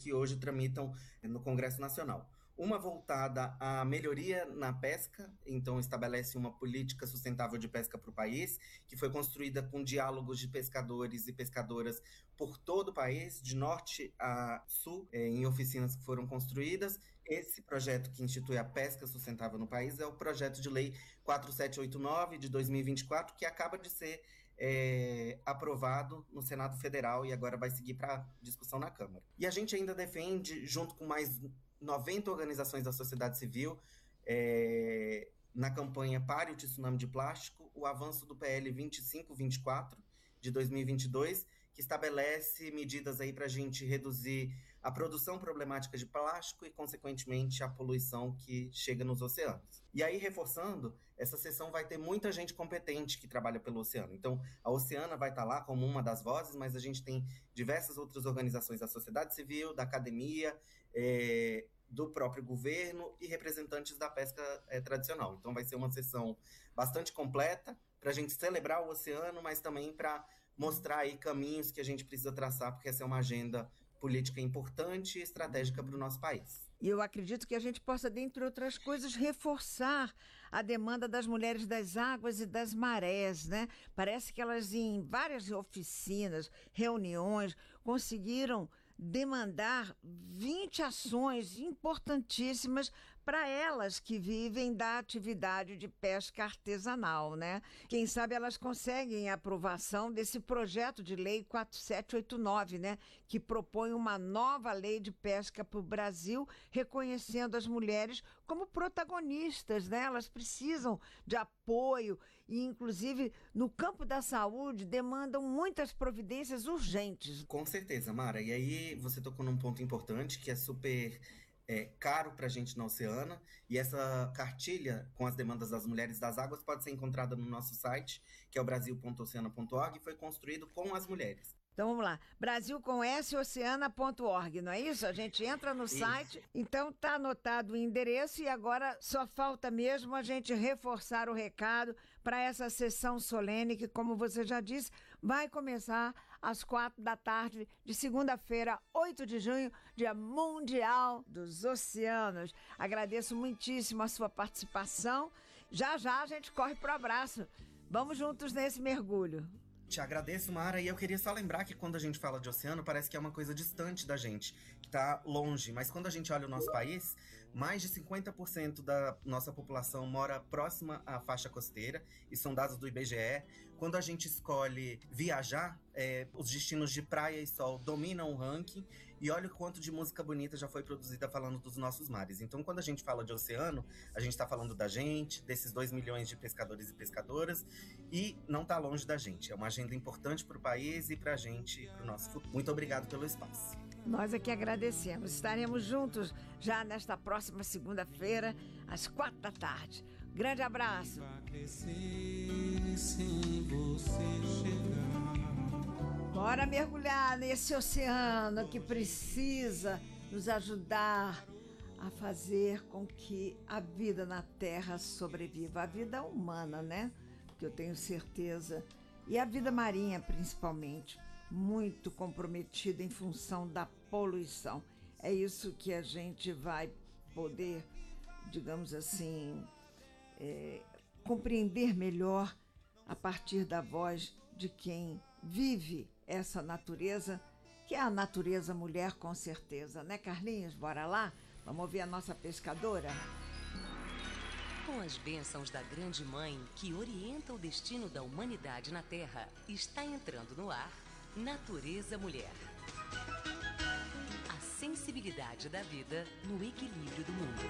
que hoje tramitam no Congresso Nacional. Uma voltada à melhoria na pesca, então estabelece uma política sustentável de pesca para o país, que foi construída com diálogos de pescadores e pescadoras por todo o país, de norte a sul, em oficinas que foram construídas. Esse projeto que institui a pesca sustentável no país é o projeto de lei 4789 de 2024, que acaba de ser aprovado no Senado Federal e agora vai seguir para discussão na Câmara. E a gente ainda defende, junto com mais 90 organizações da sociedade civil, na campanha Pare o Tsunami de Plástico, o avanço do PL 2524 de 2022, que estabelece medidas aí para a gente reduzir a produção problemática de plástico e, consequentemente, a poluição que chega nos oceanos. E aí, reforçando, essa sessão vai ter muita gente competente que trabalha pelo oceano. Então, a Oceana vai estar lá como uma das vozes, mas a gente tem diversas outras organizações da sociedade civil, da academia, do próprio governo e representantes da pesca tradicional. Então, vai ser uma sessão bastante completa para a gente celebrar o oceano, mas também para mostrar aí caminhos que a gente precisa traçar, porque essa é uma agenda política importante e estratégica para o nosso país. E eu acredito que a gente possa, dentre outras coisas, reforçar a demanda das mulheres das águas e das marés, né? Parece que elas, em várias oficinas, reuniões, conseguiram demandar 20 ações importantíssimas para elas que vivem da atividade de pesca artesanal, né? Quem sabe elas conseguem a aprovação desse projeto de lei 4789, né? Que propõe uma nova lei de pesca para o Brasil, reconhecendo as mulheres como protagonistas, né? Elas precisam de apoio e, inclusive, no campo da saúde, demandam muitas providências urgentes. Com certeza, Mara. E aí você tocou num ponto importante que é super caro para a gente na Oceana, e essa cartilha com as demandas das mulheres das águas pode ser encontrada no nosso site, que é o brasil.oceana.org, e foi construído com as mulheres. Então vamos lá, Brasil com Oceana.org, não é isso? A gente entra no site, então tá anotado o endereço e agora só falta mesmo a gente reforçar o recado para essa sessão solene que, como você já disse, vai começar às 4 da tarde de segunda-feira, 8 de junho, Dia Mundial dos Oceanos. Agradeço muitíssimo a sua participação. Já já a gente corre pro abraço. Vamos juntos nesse mergulho. Te agradeço, Mara, e eu queria só lembrar que quando a gente fala de oceano, parece que é uma coisa distante da gente, que tá longe, mas quando a gente olha o nosso país, mais de 50% da nossa população mora próxima à faixa costeira, e são dados do IBGE. Quando a gente escolhe viajar, os destinos de praia e sol dominam o ranking, e olha o quanto de música bonita já foi produzida falando dos nossos mares. Então, quando a gente fala de oceano, a gente tá falando da gente, desses 2 milhões de pescadores e pescadoras, e não tá longe da gente. É uma agenda importante para o país e para a gente, para o nosso futuro. Muito obrigado pelo espaço. Nós aqui agradecemos. Estaremos juntos já nesta próxima segunda-feira, às 4 da tarde. Grande abraço. Bora mergulhar nesse oceano que precisa nos ajudar a fazer com que a vida na Terra sobreviva. A vida humana, né? Que eu tenho certeza. E a vida marinha, principalmente, muito comprometida em função da poluição. É isso que a gente vai poder, digamos assim, compreender melhor a partir da voz de quem vive essa natureza, que é a natureza mulher, com certeza. Né, Carlinhos? Bora lá? Vamos ouvir a nossa pescadora? Com as bênçãos da Grande Mãe, que orienta o destino da humanidade na Terra, está entrando no ar Natureza Mulher. A sensibilidade da vida no equilíbrio do mundo.